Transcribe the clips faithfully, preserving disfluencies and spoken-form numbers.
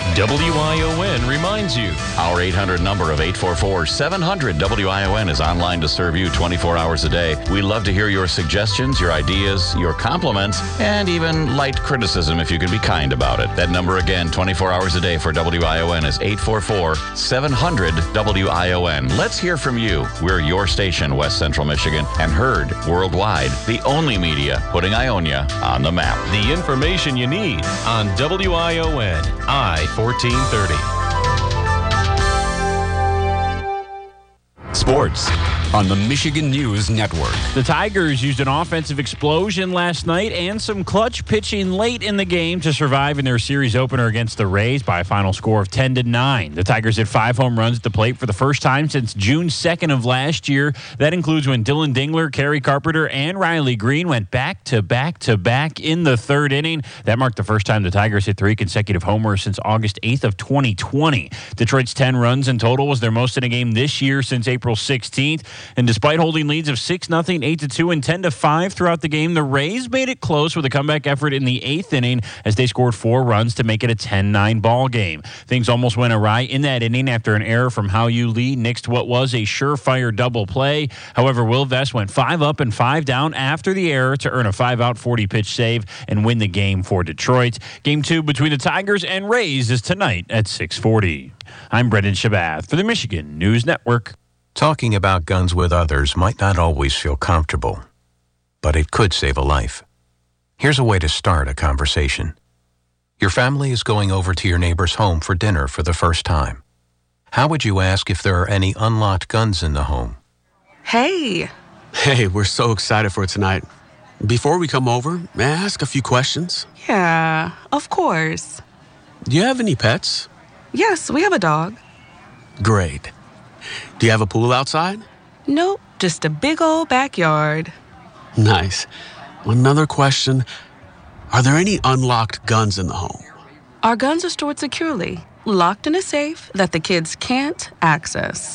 W I O N reminds you. Our eight hundred number of eight four four, seven hundred W I O N is online to serve you twenty-four hours a day. We love to hear your suggestions, your ideas, your compliments, and even light criticism if you can be kind about it. That number again, twenty-four hours a day for W I O N is eight four four, seven hundred W I O N. Let's hear from you. We're your station, West Central Michigan, and heard worldwide. The only media putting Ionia on the map. The information you need on W I O N, I fourteen thirty. Sports on the Michigan News Network. The Tigers used an offensive explosion last night and some clutch pitching late in the game to survive in their series opener against the Rays by a final score of ten to nine. The Tigers hit five home runs at the plate for the first time since June second of last year. That includes when Dylan Dingler, Kerry Carpenter, and Riley Green went back to back to back in the third inning. That marked the first time the Tigers hit three consecutive homers since August eighth of twenty twenty. Detroit's ten runs in total was their most in a game this year since April sixteenth. And despite holding leads of six nothing, eight to two, and ten to five throughout the game, the Rays made it close with a comeback effort in the eighth inning as they scored four runs to make it a ten nine ball game. Things almost went awry in that inning after an error from Hao-Yu Lee nixed what was a surefire double play. However, Will Vest went five up and five down after the error to earn a five-out forty-pitch save and win the game for Detroit. Game two between the Tigers and Rays is tonight at six forty. I'm Brendan Shabath for the Michigan News Network. Talking about guns with others might not always feel comfortable, but it could save a life. Here's a way to start a conversation. Your family is going over to your neighbor's home for dinner for the first time. How would you ask if there are any unlocked guns in the home? Hey. Hey, we're so excited for tonight. Before we come over, may I ask a few questions? Yeah, of course. Do you have any pets? Yes, we have a dog. Great. Do you have a pool outside? Nope, just a big old backyard. Nice. Another question. Are there any unlocked guns in the home? Our guns are stored securely, locked in a safe that the kids can't access.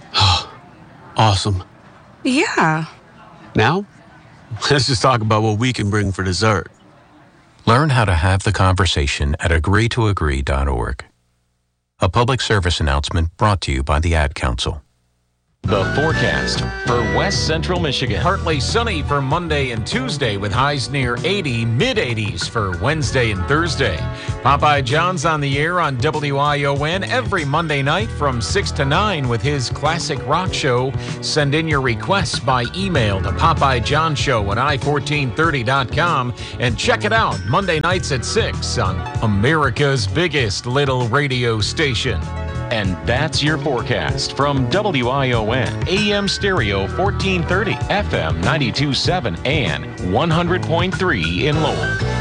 Awesome. Yeah. Now, let's just talk about what we can bring for dessert. Learn how to have the conversation at agree to agree dot org. A public service announcement brought to you by the Ad Council. The forecast for West Central Michigan. Partly sunny for Monday and Tuesday with highs near eighty, mid-eighties for Wednesday and Thursday. Popeye John's on the air on W I O N every Monday night from six to nine with his classic rock show. Send in your requests by email to Popeye John Show at i fourteen thirty dot com and check it out Monday nights at six on America's biggest little radio station. And that's your forecast from W I O N, A M Stereo fourteen thirty, F M ninety-two point seven, and one hundred point three in Lowell.